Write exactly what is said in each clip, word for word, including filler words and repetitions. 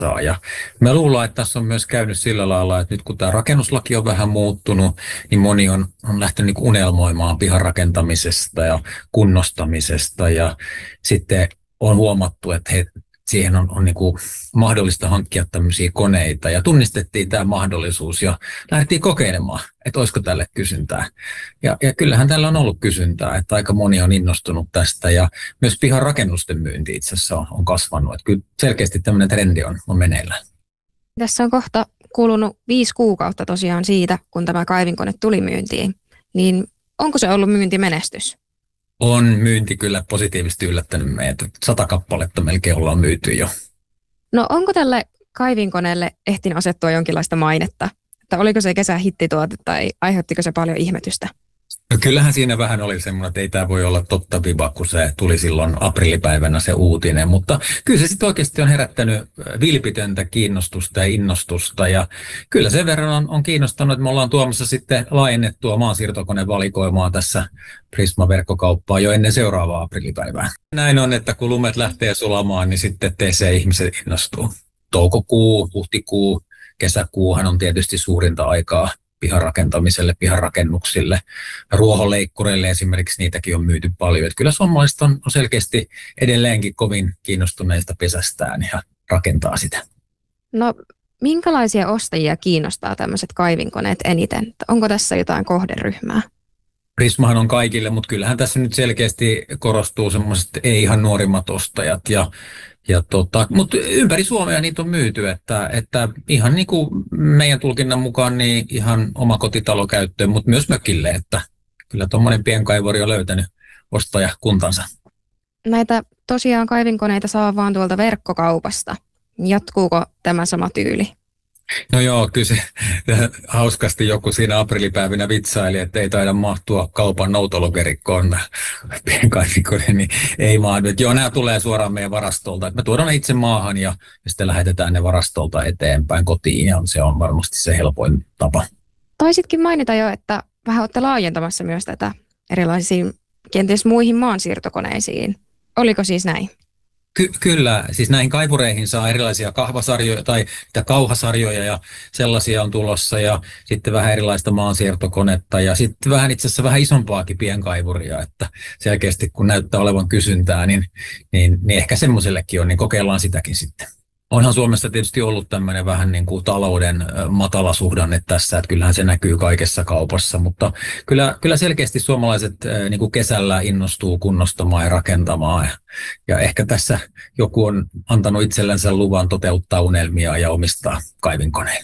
Ja me luullaan, että tässä on myös käynyt sillä lailla, että nyt kun tämä rakennuslaki on vähän muuttunut, niin moni on, on lähtenyt niin kuin unelmoimaan pihan rakentamisesta ja kunnostamisesta. Ja sitten on huomattu, että he, siihen on, on niin kuin mahdollista hankkia tämmöisiä koneita. Ja tunnistettiin tämä mahdollisuus ja lähdettiin kokeilemaan, että olisiko tälle kysyntää. Ja, ja kyllähän tällä on ollut kysyntää, että aika moni on innostunut tästä. Ja myös pihan rakennusten myynti itse asiassa on, on kasvanut. Että kyllä selkeästi tämmöinen trendi on, on meneillään. Tässä on kohta kulunut viisi kuukautta tosiaan siitä, kun tämä kaivinkone tuli myyntiin. Niin onko se ollut myyntimenestys? On myynti kyllä positiivisesti yllättänyt meidät. Sata kappaletta melkein ollaan myyty jo. No onko tälle kaivinkoneelle ehtinyt asettua jonkinlaista mainetta? Että oliko se kesän hittituote tai aiheuttiko se paljon ihmetystä? No kyllähän siinä vähän oli semmoinen, että ei tämä voi olla totta viba, kun se tuli silloin aprillipäivänä se uutinen. Mutta kyllä se sitten oikeasti on herättänyt vilpitöntä kiinnostusta ja innostusta. Ja kyllä sen verran on, on kiinnostanut, että me ollaan tuomassa sitten laajennettua maansiirtokonevalikoimaa tässä Prisma-verkkokauppaa jo ennen seuraavaa aprillipäivää. Näin on, että kun lumet lähtee sulamaan, niin sitten T C-ihmiset innostuu. Toukokuu, huhtikuu, kesäkuuhan on tietysti suurinta aikaa piharakentamiselle, piharakennuksille. Ruohonleikkureille esimerkiksi niitäkin on myyty paljon. Että kyllä suomalaiset on selkeästi edelleenkin kovin kiinnostuneista pesästään ja rakentaa sitä. No minkälaisia ostajia kiinnostaa tämmöiset kaivinkoneet eniten? Onko tässä jotain kohderyhmää? Prismahan on kaikille, mutta kyllähän tässä nyt selkeästi korostuu semmoiset ei ihan nuorimmat ostajat. Ja, ja tota, mutta ympäri Suomea niitä on myyty, että, että ihan niin kuin meidän tulkinnan mukaan niin ihan omakotitalokäyttöön, mutta myös mökille, että kyllä tuommoinen pienkaivori on löytänyt ostajakuntansa. Näitä tosiaan kaivinkoneita saa vaan tuolta verkkokaupasta. Jatkuuko tämä sama tyyli? No joo, kyllä se hauskasti joku siinä aprillipäivinä vitsaili, että ei taida mahtua kaupan noutologerikkoon pienkaivikone, niin ei mahdu. Joo, nämä tulee suoraan meidän varastolta. Me tuodaan ne itse maahan ja, ja sitten lähetetään ne varastolta eteenpäin kotiin ja se on varmasti se helpoin tapa. Taisitkin mainita jo, että vähän olette laajentamassa myös tätä erilaisiin kenties muihin maansiirtokoneisiin. Oliko siis näin? Ky- kyllä, siis näihin kaivureihin saa erilaisia kahvasarjoja tai kauhasarjoja ja sellaisia on tulossa ja sitten vähän erilaista maansiirtokonetta ja sitten vähän itse asiassa vähän isompaakin pienkaivuria, että selkeästi kun näyttää olevan kysyntää, niin, niin, niin ehkä semmoisellekin on, niin kokeillaan sitäkin sitten. Onhan Suomessa tietysti ollut tämmöinen vähän niin kuin talouden matala suhdanne tässä, että kyllähän se näkyy kaikessa kaupassa, mutta kyllä, kyllä selkeästi suomalaiset niin kuin kesällä innostuu kunnostamaan ja rakentamaan. Ja, ja ehkä tässä joku on antanut itsellensä luvan toteuttaa unelmia ja omistaa kaivinkoneen.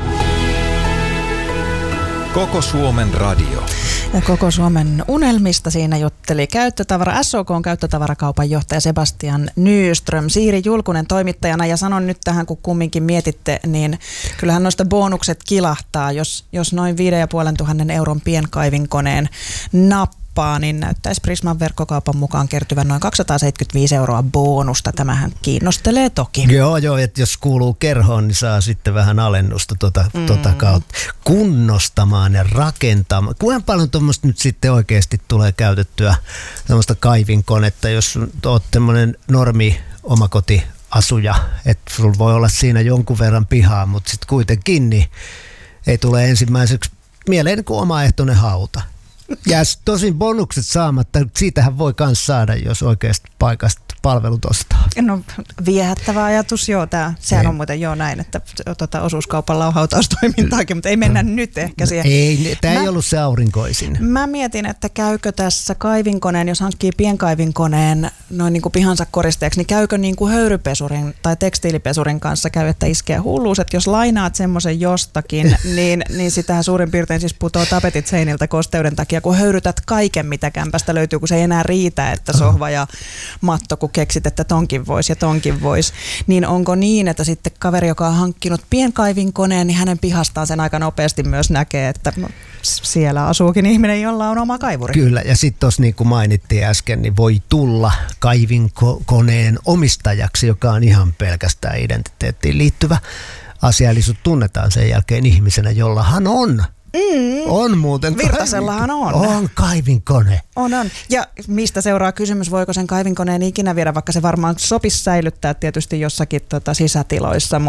Koko Suomen radio. Ja Koko Suomen unelmista siinä jutteli käyttötavara, S O K:n käyttötavarakaupan johtaja Sebastian Nyström, Siiri Julkunen toimittajana. Ja sanon nyt tähän, kun kumminkin mietitte, niin kyllähän noista bonukset kilahtaa, jos, jos noin viiden ja puolen tuhannen euron pienkaivinkoneen nappaa, niin näyttäisi Prisman verkkokaupan mukaan kertyvän noin kaksisataaseitsemänkymmentäviisi euroa bonusta. Tämähän kiinnostelee toki. Joo, joo, että jos kuuluu kerhoon, niin saa sitten vähän alennusta tuota, mm. tuota kautta. Kunnostamaan ja rakentamaan. Kuinka paljon tuommoista nyt sitten oikeasti tulee käytettyä semmoista kaivinkonetta, jos olet tämmöinen normi omakotiasuja, että sulla voi olla siinä jonkun verran pihaa, mutta sitten kuitenkin niin ei tule ensimmäiseksi mieleen kuin omaehtoinen hauta. Ja tosin bonukset saamatta, siitähän voi myös saada, jos oikeasti paikasta palvelut ostaa. No viehättävä ajatus, joo. Tää, sehän ei. On muuten joo näin, että tota, osuuskaupan lauhautaustoimintaakin, mutta ei mennä no. nyt ehkä siihen. Ei, tämä ei ollut se aurinkoisin. Mä mietin, että käykö tässä kaivinkoneen, jos hankkii pienkaivinkoneen noin niin kuin pihansa koristeeksi, niin käykö niin kuin höyrypesurin tai tekstiilipesurin kanssa käy, että iskee hulluus, että jos lainaat semmoisen jostakin, niin, niin sitähän suurin piirtein siis putoo tapetit seiniltä kosteuden takia, kun höyrytät kaiken, mitä kämpästä löytyy, kun se ei enää riitä, että sohva ja matto, kun keksit, että tonkin voisi ja tonkin voisi. Niin onko niin, että sitten kaveri, joka on hankkinut pienkaivinkoneen, niin hänen pihastaan sen aika nopeasti myös näkee, että siellä asuukin ihminen, jolla on oma kaivuri. Kyllä, ja sitten tuossa niin kuin mainittiin äsken, niin voi tulla kaivinkoneen omistajaksi, joka on ihan pelkästään identiteettiin liittyvä asia, eli sut tunnetaan sen jälkeen ihmisenä, jollahan on Mm. On muuten. Virtasellahan on. On kaivinkone. On, on. Ja mistä seuraa kysymys, voiko sen kaivinkoneen ikinä viedä, vaikka se varmaan sopisi säilyttää tietysti jossakin tota, sisätiloissa,